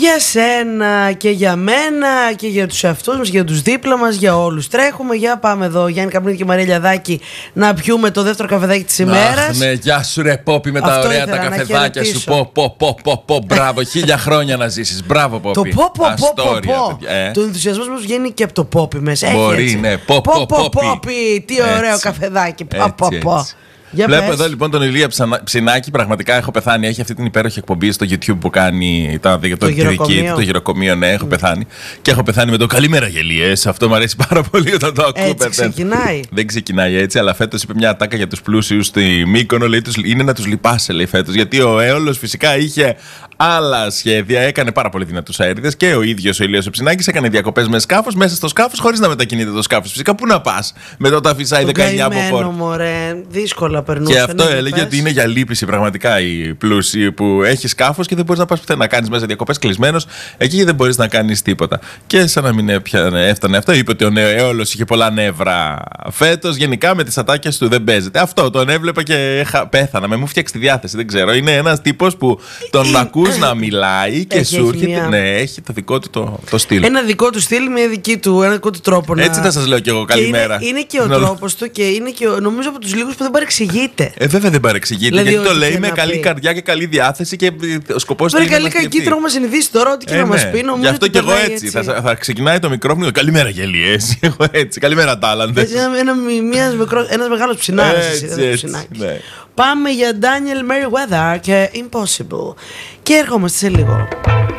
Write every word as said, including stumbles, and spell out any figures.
Για σένα και για μένα και για τους εαυτούς μας, για τους δίπλα μας, για όλους. Τρέχουμε, για πάμε εδώ, Γιάννη Καπνίδη και Μαρία Λιαδάκη, να πιούμε το δεύτερο καφεδάκι της ημέρας. Αχ, ναι, γεια σου ρε Πόπι με τα Αυτό ωραία τα ήθελα να καφεδάκια σου. χαιρετήσω. Πω, πω, πω, πω, πω, μπράβο, χίλια χρόνια να ζήσεις. Μπράβο Πόπι. Το πω, πω, πω, πω, Αστόρια, πω. παιδιά, ε. Το ενθουσιασμός μας βγαίνει και από το πόπι μέσα. Έχει Μπορεί, έτσι. ναι. Πω, πω, πω, πόπι. πόπι. Τι ωραίο Έτσι. καφεδάκι. Πω, Έτσι, πω, πω. έτσι. Για Βλέπω πες. εδώ λοιπόν τον Ηλία Ψανα- Ψινάκη. Πραγματικά έχω πεθάνει. Έχει αυτή την υπέροχη εκπομπή στο YouTube που κάνει τα, το, το, γυροκομείο. το γυροκομείο. Ναι, έχω πεθάνει. Και έχω πεθάνει με το καλημέρα γελίες. Αυτό μου αρέσει πάρα πολύ όταν το ακούω. Έτσι ξεκινάει. Δεν ξεκινάει έτσι, αλλά φέτος είπε μια ατάκα για τους πλούσιους στη Μύκονο. Λέει, τους, είναι να τους λυπάσαι, λέει φέτος. Γιατί ο Έολος φυσικά είχε άλλα σχέδια. Έκανε πάρα πολύ δυνατούς αέριδες και ο ίδιος ο Ηλίας ο Ψινάκης έκανε διακοπές με σκάφος μέσα στο σκάφος χωρίς να μετακινείται το σκάφος. Φυσικά πού να πας με το τα φυσάει δεκαεννιά από καημένο, φόρμα. μωρέ, δύσκολα περνούσε. Και αυτό ναι, έλεγε πες. ότι είναι για λύπηση πραγματικά οι πλούσιοι που έχει σκάφος και δεν μπορείς να πας πουθενά. Να κάνεις μέσα διακοπές κλεισμένος εκεί και δεν μπορείς να κάνεις τίποτα. Και σαν να μην έπιανε, έφτανε αυτό, είπε ότι ο Έολος είχε πολλά νεύρα φέτος. Γενικά με τις ατάκες του δεν παίζεται. Αυτό τον έβλεπα και έχα, πέθανα. Με μου φτιάξει τη διάθεση. Δεν ξέρω. Είναι ένας τύπος που τον ακούς να μιλάει και Έχει, σου έχει έρχεται. μια- Ναι, έχει το δικό του το, το στυλ. Ένα δικό του στυλ, μια δική του, ένα δικό του τρόπο να. Έτσι θα σας λέω κι εγώ Και καλημέρα. Είναι, είναι και ο Ναι. τρόπος του και είναι και ο, νομίζω από τους λίγους που δεν παρεξηγείται. Ε, βέβαια δεν παρεξηγείται. Δηλαδή, γιατί το ό,τι λέει και με να καλή πει. καρδιά και καλή διάθεση και ο σκοπός του Τώρα είναι καλή να κακή σκεφτεί. τρόπο να συνηθίσει τώρα, ό,τι και να Ε, μας ναι. πει. Νομίζω Γι' αυτό ότι και εγώ περνάει έτσι. Θα, θα ξεκινάει το μικρόφωνο. Καλημέρα γελίες. Εγώ έτσι. Καλημέρα τάλαντες. Έτσι, ένα, ένα, μιας μικρό, ένας μεγάλος ψινάρας. Έτσι, εσύ, ένας έτσι, ψινάκης. ναι. Πάμε για Daniel Merriweather και Impossible. Και ερχόμαστε σε λίγο.